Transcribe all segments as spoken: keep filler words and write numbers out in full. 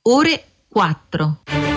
ore quattro.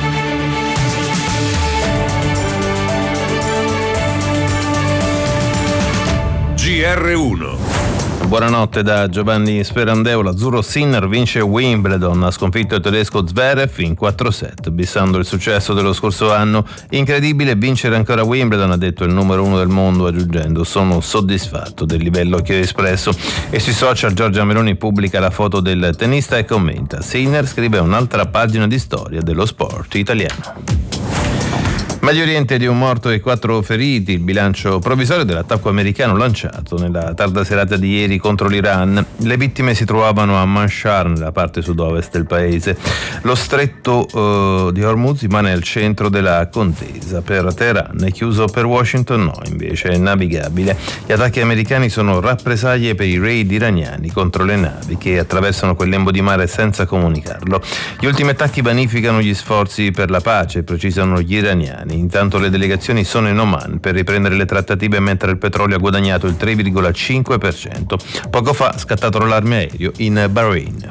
G R uno. Buonanotte da Giovanni Sperandeo. L'azzurro Sinner vince Wimbledon, ha sconfitto il tedesco Zverev in quattro set, bissando il successo dello scorso anno. Incredibile vincere ancora Wimbledon, ha detto il numero uno del mondo, aggiungendo: sono soddisfatto del livello che ho espresso. E sui social Giorgia Meloni pubblica la foto del tennista e commenta: Sinner scrive un'altra pagina di storia dello sport italiano. Medio Oriente, di un morto e quattro feriti, il bilancio provvisorio dell'attacco americano lanciato nella tarda serata di ieri contro l'Iran. Le vittime si trovavano a Manshar, nella parte sud-ovest del paese. Lo stretto uh, di Hormuz rimane al centro della contesa. Per Teheran è chiuso, per Washington no, invece è navigabile. Gli attacchi americani sono rappresaglie per i raid iraniani contro le navi che attraversano quel lembo di mare senza comunicarlo. Gli ultimi attacchi vanificano gli sforzi per la pace, precisano gli iraniani. Intanto le delegazioni sono in Oman per riprendere le trattative, mentre il petrolio ha guadagnato il tre virgola cinque per cento. Poco fa ha scattato l'allarme aereo in Bahrain.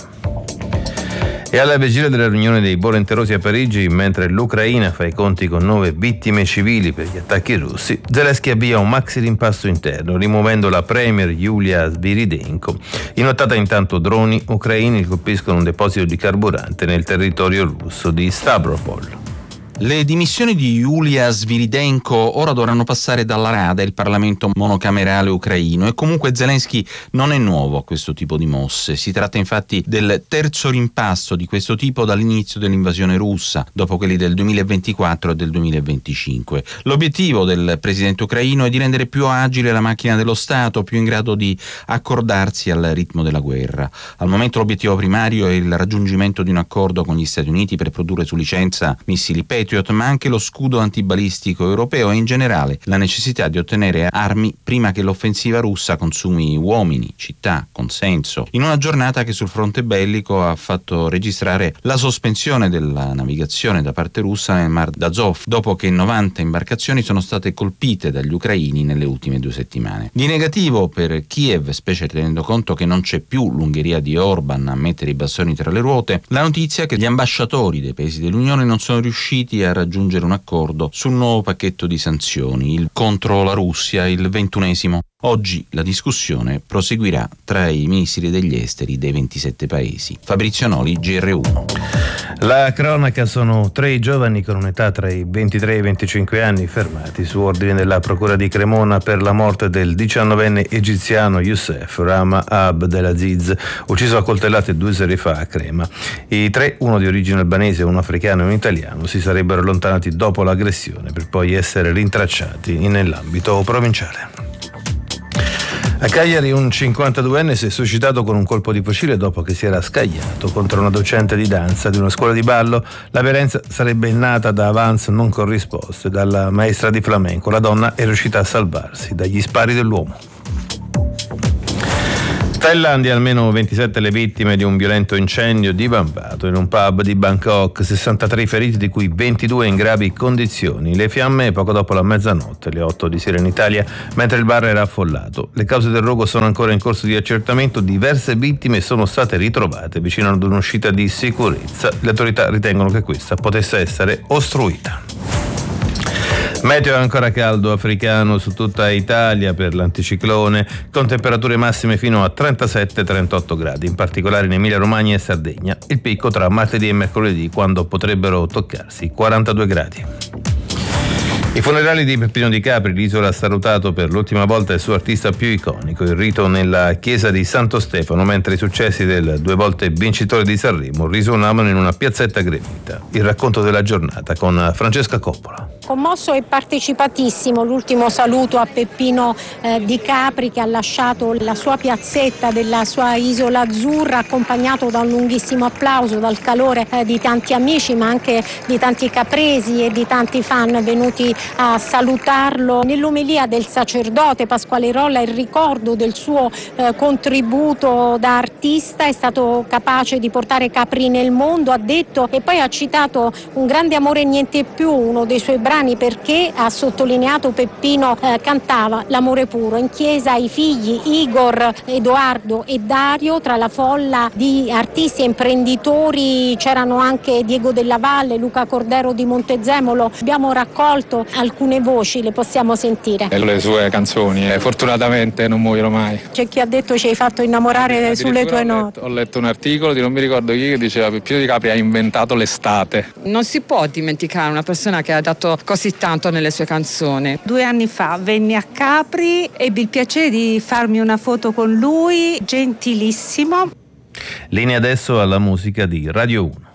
E alla vigilia della riunione dei volenterosi a Parigi, mentre l'Ucraina fa i conti con nove vittime civili per gli attacchi russi, Zelensky avvia un maxi rimpasto interno, rimuovendo la premier Yulia Sviridenko. Inottata intanto droni ucraini colpiscono un deposito di carburante nel territorio russo di Stavropol. Le dimissioni di Yulia Sviridenko ora dovranno passare dalla Rada, il Parlamento monocamerale ucraino, e comunque Zelensky non è nuovo a questo tipo di mosse. Si tratta infatti del terzo rimpasto di questo tipo dall'inizio dell'invasione russa, dopo quelli del duemilaventiquattro e del duemilaventicinque. L'obiettivo del presidente ucraino è di rendere più agile la macchina dello Stato, più in grado di accordarsi al ritmo della guerra. Al momento l'obiettivo primario è il raggiungimento di un accordo con gli Stati Uniti per produrre su licenza missili Patriot, ma anche lo scudo antibalistico europeo e in generale la necessità di ottenere armi prima che l'offensiva russa consumi uomini, città, consenso, in una giornata che sul fronte bellico ha fatto registrare la sospensione della navigazione da parte russa nel Mar d'Azov, dopo che novanta imbarcazioni sono state colpite dagli ucraini nelle ultime due settimane. Di negativo per Kiev, specie tenendo conto che non c'è più l'Ungheria di Orban a mettere i bastoni tra le ruote, la notizia che gli ambasciatori dei paesi dell'Unione non sono riusciti a raggiungere un accordo sul nuovo pacchetto di sanzioni il, contro la Russia, il ventunesimo. Oggi la discussione proseguirà tra i ministri degli esteri dei ventisette paesi. Fabrizio Noli, G R uno. La cronaca: sono tre i giovani con un'età tra i ventitré e i venticinque anni fermati su ordine della procura di Cremona per la morte del diciannovenne egiziano Youssef Rama Abdelaziz, ucciso a coltellate due sere fa a Crema. I tre, uno di origine albanese, uno africano e un italiano, si sarebbero allontanati dopo l'aggressione per poi essere rintracciati nell'ambito provinciale. A Cagliari un cinquantaduenne si è suicidato con un colpo di fucile dopo che si era scagliato contro una docente di danza di una scuola di ballo. La violenza sarebbe nata da avance non corrisposte dalla maestra di flamenco. La donna è riuscita a salvarsi dagli spari dell'uomo. Thailandia, almeno ventisette le vittime di un violento incendio divampato in un pub di Bangkok, sessantatré feriti di cui ventidue in gravi condizioni. Le fiamme poco dopo la mezzanotte, le otto di sera in Italia, mentre il bar era affollato. Le cause del rogo sono ancora in corso di accertamento, diverse vittime sono state ritrovate vicino ad un'uscita di sicurezza. Le autorità ritengono che questa potesse essere ostruita. Meteo ancora caldo africano su tutta Italia per l'anticiclone, con temperature massime fino a trentasette trentotto gradi, in particolare in Emilia Romagna e Sardegna. Il picco tra martedì e mercoledì, quando potrebbero toccarsi quarantadue gradi. I funerali di Peppino Di Capri, l'isola ha salutato per l'ultima volta il suo artista più iconico, il rito nella chiesa di Santo Stefano, mentre i successi del due volte vincitore di Sanremo risuonavano in una piazzetta gremita. Il racconto della giornata con Francesca Coppola. Commosso e partecipatissimo l'ultimo saluto a Peppino eh, Di Capri, che ha lasciato la sua piazzetta della sua isola azzurra, accompagnato da un lunghissimo applauso, dal calore eh, di tanti amici, ma anche di tanti capresi e di tanti fan venuti a salutarlo nell'omelia del sacerdote Pasquale Rolla, il ricordo del suo eh, contributo da artista. È stato capace di portare Capri nel mondo, ha detto, e poi ha citato Un grande amore e niente più, uno dei suoi brani, perché ha sottolineato Peppino eh, cantava l'amore puro. In chiesa i figli Igor, Edoardo e Dario, tra la folla di artisti e imprenditori c'erano anche Diego Della Valle, Luca Cordero di Montezemolo. Abbiamo raccolto alcune voci, le possiamo sentire. E le sue canzoni eh, fortunatamente non muoiono mai. C'è chi ha detto ci hai fatto innamorare sulle tue note. Ho letto, ho letto un articolo di non mi ricordo chi che diceva Peppino Di Capri ha inventato l'estate. Non si può dimenticare una persona che ha dato così tanto nelle sue canzoni. Due anni fa venni a Capri, ebbi il piacere di farmi una foto con lui, gentilissimo. Linea adesso alla musica di Radio uno.